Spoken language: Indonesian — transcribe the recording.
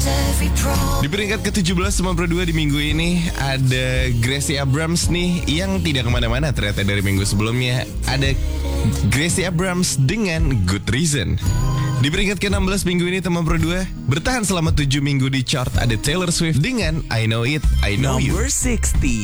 Di peringkat ke-17 Semang Pro 2 di minggu ini ada Gracie Abrams nih yang tidak kemana-mana ternyata dari minggu sebelumnya. Ada Gracie Abrams dengan Good Reason. Di peringkat ke-16 minggu ini Teman Pro 2 bertahan selama 7 minggu di chart ada Taylor Swift dengan I Know It, I Know You. Number 60.